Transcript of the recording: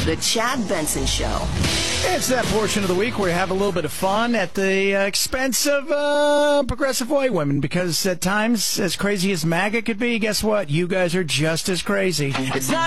The Chad Benson Show. It's that portion of the week where we have a little bit of fun at the expense of progressive white women, because at times, as crazy as MAGA could be, guess what? You guys are just as crazy. It's not